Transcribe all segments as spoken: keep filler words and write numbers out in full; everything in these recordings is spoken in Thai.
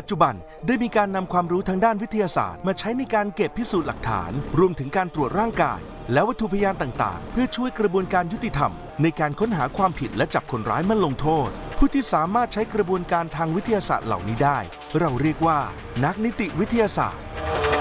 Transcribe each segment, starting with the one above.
ปัจจุบันได้มีการนำความรู้ทางด้านวิทยาศาสตร์มาใช้ในการเก็บพิสูจน์หลักฐานรวมถึงการตรวจร่างกายและวัตถุพยานต่างๆเพื่อช่วยกระบวนการยุติธรรมในการค้นหาความผิดและจับคนร้ายมาลงโทษผู้ที่สามารถใช้กระบวนการทางวิทยาศาสตร์เหล่านี้ได้เราเรียกว่านักนิติวิทยาศาสตร์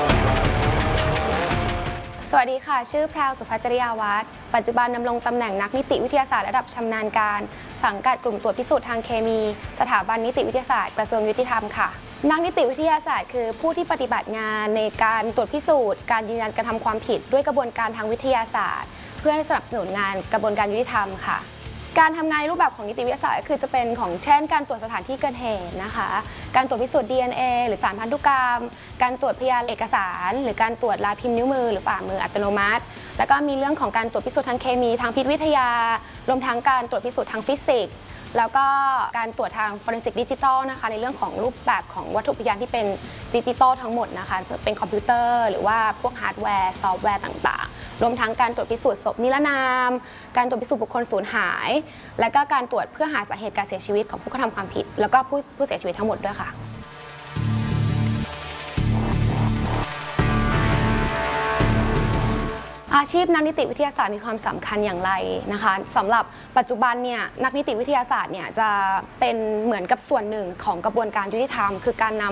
สวัสดีค่ะชื่อแพรวสุภัจริยาวัฒน์ปัจจุบันดำรงตำแหน่งนักนิติวิทยาศาสตร์ระดับชำนาญการสังกัดกลุ่มตรวจพิสูจน์ทางเคมีสถาบันนิติวิทยาศาสตร์กระทรวงยุติธรรมค่ะนักนิติวิทยาศาสตร์คือผู้ที่ปฏิบัติงานในการตรวจพิสูจน์การยืนยันกระทำความผิดด้วยกระบวนการทางวิทยาศาสตร์เพื่อสนับสนุนงานกระบวนการยุติธรรมค่ะการทำงานในรูปแบบของนิติวิทยาศาสตร์คือจะเป็นของเช่นการตรวจสถานที่เกิดเหตุนะคะการตรวจพิสูจน์ ดี เอ็น เอ หรือสารพันธุกรรมการตรวจพยานเอกสารหรือการตรวจลายพิมพ์นิ้วมือหรือฝ่ามืออัตโนมัติแล้วก็มีเรื่องของการตรวจพิสูจน์ทางเคมีทางพิษวิทยารวมทั้งการตรวจพิสูจน์ทางฟิสิกส์แล้วก็การตรวจทาง forensic digital นะคะในเรื่องของรูปแบบของวัตถุพยานที่เป็นดิจิตอลทั้งหมดนะคะเป็นคอมพิวเตอร์หรือว่าพวกฮาร์ดแวร์ซอฟต์แวร์ต่างๆรวมทั้งการตรวจพิสูจน์ศพนิรนามการตรวจพิสูจน์บุคคลสูญหายและก็การตรวจเพื่อหาสาเหตุการเสียชีวิตของผู้กระทำความผิดแล้วก็ผู้ผู้เสียชีวิตทั้งหมดด้วยค่ะอาชีพนักนิติวิทยาศาสตร์มีความสำคัญอย่างไรนะคะสำหรับปัจจุบันเนี่ยนักนิติวิทยาศาสตร์เนี่ยจะเป็นเหมือนกับส่วนหนึ่งของกระบวนการยุติธรรมคือการนำ